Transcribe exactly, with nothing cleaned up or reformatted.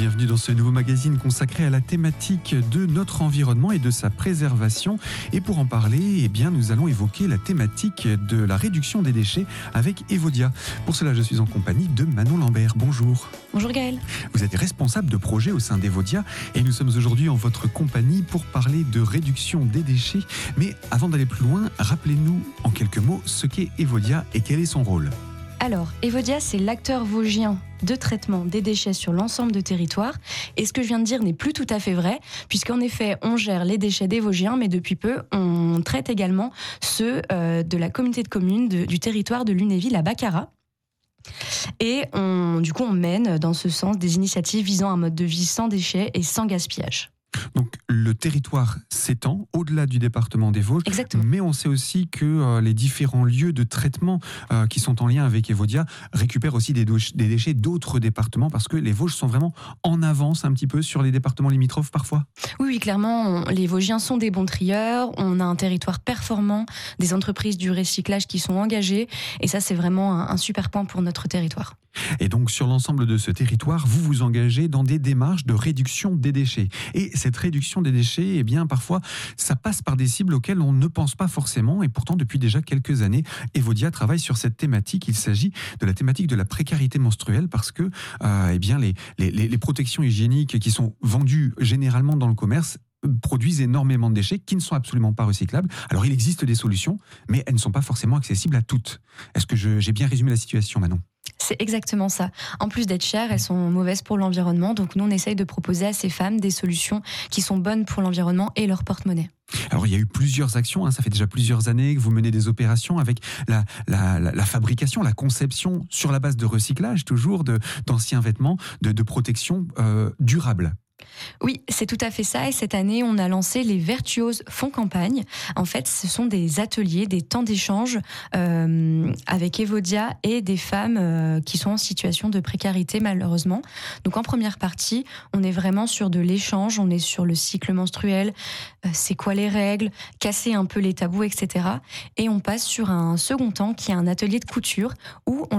Bienvenue dans ce nouveau magazine consacré à la thématique de notre environnement et de sa préservation. Et pour en parler, eh bien, nous allons évoquer la thématique de la réduction des déchets avec Evodia. Pour cela, je suis en compagnie de Manon Lambert. Bonjour. Bonjour Gaël. Vous êtes responsable de projet au sein d'Evodia et nous sommes aujourd'hui en votre compagnie pour parler de réduction des déchets. Mais avant d'aller plus loin, rappelez-nous en quelques mots ce qu'est Evodia et quel est son rôle. Alors, Evodia, c'est l'acteur vosgien de traitement des déchets sur l'ensemble du territoire. Et ce que je viens de dire n'est plus tout à fait vrai, puisqu'en effet, on gère les déchets des Vosgiens, mais depuis peu, on traite également ceux euh, de la communauté de communes de, du territoire de Lunéville à Baccarat. Et on, du coup, on mène dans ce sens des initiatives visant un mode de vie sans déchets et sans gaspillage. Donc le territoire s'étend au-delà du département des Vosges. Exactement. Mais on sait aussi que euh, les différents lieux de traitement euh, qui sont en lien avec Evodia récupèrent aussi des, douches, des déchets d'autres départements parce que les Vosges sont vraiment en avance un petit peu sur les départements limitrophes parfois. Oui, oui, clairement, on, les Vosgiens sont des bons trieurs. On a un territoire performant, des entreprises du recyclage qui sont engagées. Et ça, c'est vraiment un, un super point pour notre territoire. Et donc sur l'ensemble de ce territoire, vous vous engagez dans des démarches de réduction des déchets. Et cette réduction des déchets, eh bien parfois, ça passe par des cibles auxquelles on ne pense pas forcément. Et pourtant, depuis déjà quelques années, Evodia travaille sur cette thématique. Il s'agit de la thématique de la précarité menstruelle parce que euh, eh bien, les, les, les protections hygiéniques qui sont vendues généralement dans le commerce produisent énormément de déchets qui ne sont absolument pas recyclables. Alors il existe des solutions, mais elles ne sont pas forcément accessibles à toutes. Est-ce que je, j'ai bien résumé la situation, Manon ? C'est exactement ça. En plus d'être chères, elles sont mauvaises pour l'environnement. Donc nous, on essaye de proposer à ces femmes des solutions qui sont bonnes pour l'environnement et leur porte-monnaie. Alors il y a eu plusieurs actions, hein, ça fait déjà plusieurs années que vous menez des opérations avec la, la, la, la fabrication, la conception sur la base de recyclage, toujours de, d'anciens vêtements, de, de protection euh, durable. Oui, c'est tout à fait ça. Et cette année, on a lancé les Vertuoses Fonds Campagne. En fait, ce sont des ateliers, des temps d'échange euh, avec Evodia et des femmes euh, qui sont en situation de précarité, malheureusement. Donc, en première partie, on est vraiment sur de l'échange. On est sur le cycle menstruel, euh, c'est quoi les règles, casser un peu les tabous, et cetera. Et on passe sur un second temps qui est un atelier de couture où on